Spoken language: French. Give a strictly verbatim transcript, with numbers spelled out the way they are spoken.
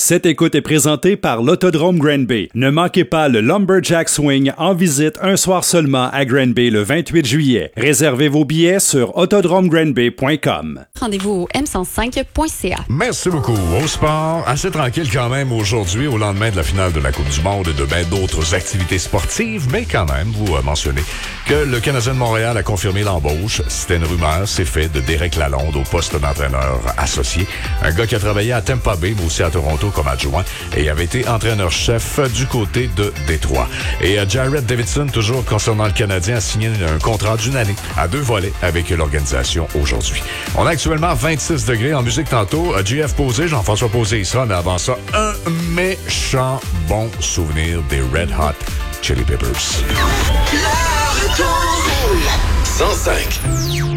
Cette écoute est présentée par l'Autodrome Granby. Ne manquez pas le Lumberjack Swing en visite un soir seulement à Granby le vingt-huit juillet. Réservez vos billets sur autodrome granby point com. Rendez-vous au m cent cinq point c a. Merci beaucoup. Au sport, assez tranquille quand même aujourd'hui, au lendemain de la finale de la Coupe du Monde et de bien d'autres activités sportives, mais quand même, vous mentionnez que le Canadien de Montréal a confirmé l'embauche. C'était une rumeur, c'est fait, de Derek Lalonde au poste d'entraîneur associé. Un gars qui a travaillé à Tampa Bay, mais aussi à Toronto comme adjoint, et avait été entraîneur-chef du côté de Détroit. Et Jared Davidson, toujours concernant le Canadien, a signé un contrat d'une année à deux volets avec l'organisation aujourd'hui. On a actuellement vingt-six degrés en musique tantôt. J F Posé, Jean-François Posé, il sera, mais avant ça, un méchant bon souvenir des Red Hot Chili Peppers. cent cinq